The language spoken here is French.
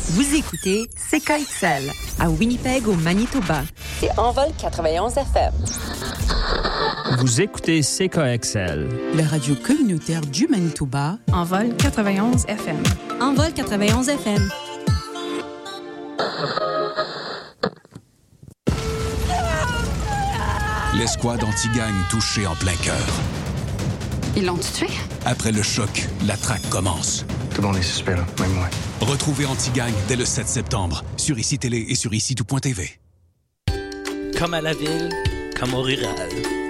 Vous écoutez CKXL à Winnipeg au Manitoba. C'est Envol 91 FM. Vous écoutez CKXL, la radio communautaire du Manitoba. Envol 91 FM. Envol 91 FM. L'escouade anti-gang touchée en plein cœur. Ils l'ont tué? Après le choc, la traque commence. Tout le monde est suspect, là, même moi. Retrouvez Anti-Gang dès le 7 septembre sur ICI Télé et sur ICI-tout.tv. Comme à la ville, comme au rural.